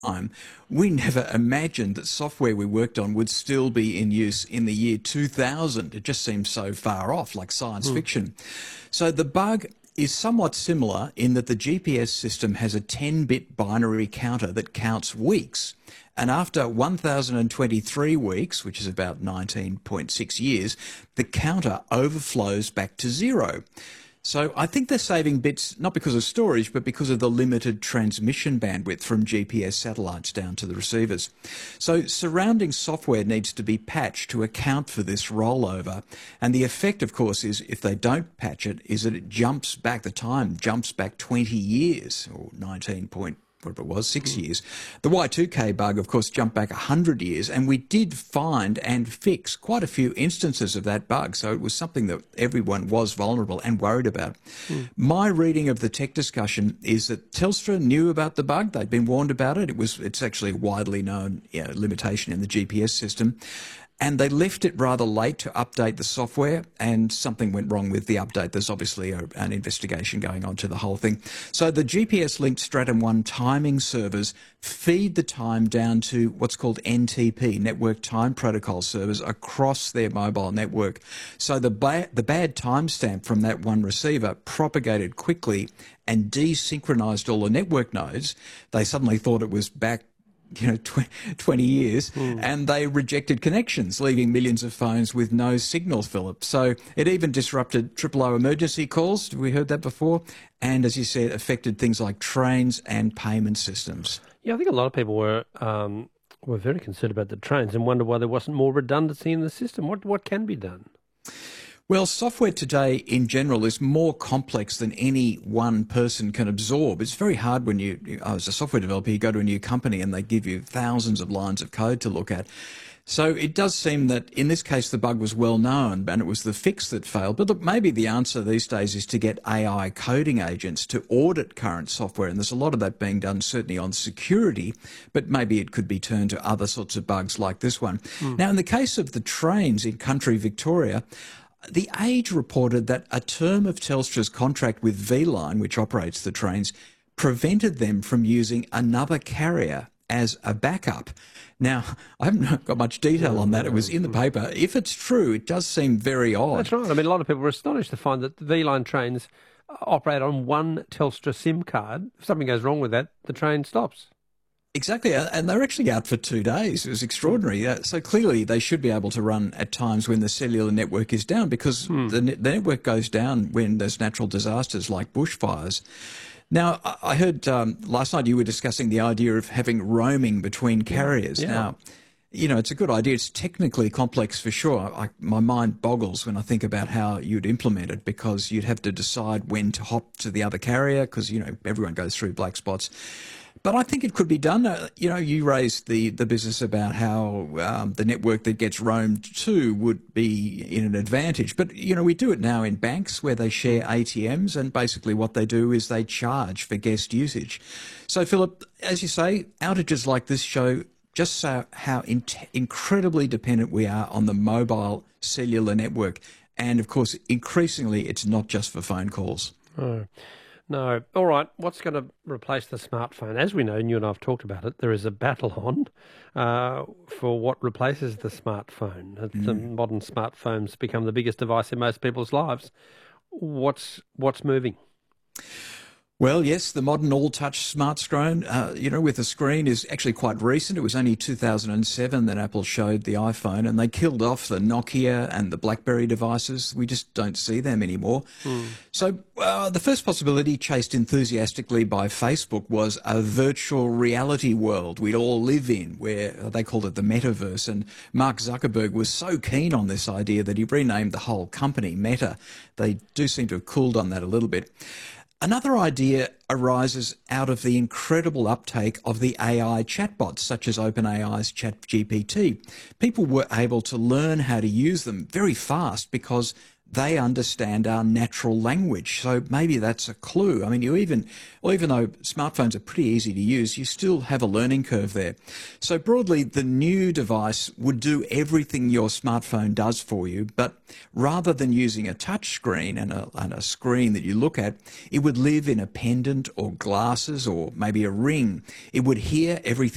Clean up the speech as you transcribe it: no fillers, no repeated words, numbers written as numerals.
time, we never imagined that software we worked on would still be in use in the year 2000. It just seems so far off, like science fiction. So the bug is somewhat similar in that the GPS system has a 10-bit binary counter that counts weeks. And after 1,023 weeks, which is about 19.6 years, the counter overflows back to zero. So I think they're saving bits, not because of storage, but because of the limited transmission bandwidth from GPS satellites down to the receivers. So surrounding software needs to be patched to account for this rollover. And the effect, of course, is if they don't patch it, is that it jumps back, the time jumps back 20 years, or 19 point whatever it was, 6 years. The Y2K bug, of course, jumped back 100 years, and we did find and fix quite a few instances of that bug, so it was something that everyone was vulnerable and worried about. My reading of the tech discussion is that Telstra knew about the bug. They'd been warned about it. It's actually a widely known limitation in the GPS system. And they left it rather late to update the software, and something went wrong with the update. There's obviously an investigation going on to the whole thing. So the GPS-linked Stratum 1 timing servers feed the time down to what's called NTP, Network Time Protocol servers, across their mobile network. So the bad timestamp from that one receiver propagated quickly and desynchronized all the network nodes. They suddenly thought it was back 20 years, and they rejected connections, leaving millions of phones with no signal, Philip. So it even disrupted 000 emergency calls. We heard that before. And as you said, affected things like trains and payment systems. Yeah, I think a lot of people were very concerned about the trains and wonder why there wasn't more redundancy in the system. What can be done? Well, software today in general is more complex than any one person can absorb. It's very hard when as a software developer, you go to a new company and they give you thousands of lines of code to look at. So it does seem that in this case the bug was well known and it was the fix that failed. But look, maybe the answer these days is to get AI coding agents to audit current software. And there's a lot of that being done certainly on security, but maybe it could be turned to other sorts of bugs like this one. Now, in the case of the trains in country Victoria, The Age reported that a term of Telstra's contract with V-Line, which operates the trains, prevented them from using another carrier as a backup. Now, I haven't got much detail on that. It was in the paper. If it's true, it does seem very odd. That's right. I mean, a lot of people were astonished to find that the V-Line trains operate on one Telstra SIM card. If something goes wrong with that, the train stops. Exactly, and they're actually out for 2 days. It was extraordinary. So clearly they should be able to run at times when the cellular network is down, because the network goes down when there's natural disasters like bushfires. Now, I heard last night you were discussing the idea of having roaming between carriers. Yeah. Now, it's a good idea. It's technically complex for sure. My mind boggles when I think about how you'd implement it, because you'd have to decide when to hop to the other carrier, because, everyone goes through black spots. But I think it could be done. You raised the business about how the network that gets roamed to would be in an advantage. But, we do it now in banks where they share ATMs, and basically what they do is they charge for guest usage. So, Philip, as you say, outages like this show just how incredibly dependent we are on the mobile cellular network. And, of course, increasingly it's not just for phone calls. Oh. No. All right. What's going to replace the smartphone? As we know, and you and I have talked about it, there is a battle on for what replaces the smartphone. The modern smartphones become the biggest device in most people's lives. What's moving? Well, yes, the modern all-touch smartphone, with a screen is actually quite recent. It was only 2007 that Apple showed the iPhone, and they killed off the Nokia and the BlackBerry devices. We just don't see them anymore. So the first possibility chased enthusiastically by Facebook was a virtual reality world we'd all live in, where they called it the metaverse. And Mark Zuckerberg was so keen on this idea that he renamed the whole company Meta. They do seem to have cooled on that a little bit. Another idea arises out of the incredible uptake of the AI chatbots, such as OpenAI's ChatGPT. People were able to learn how to use them very fast because they understand our natural language. So maybe that's a clue. I mean, even though smartphones are pretty easy to use, you still have a learning curve there. So broadly, the new device would do everything your smartphone does for you, but rather than using a touch screen and a screen that you look at, it would live in a pendant or glasses or maybe a ring. It would hear everything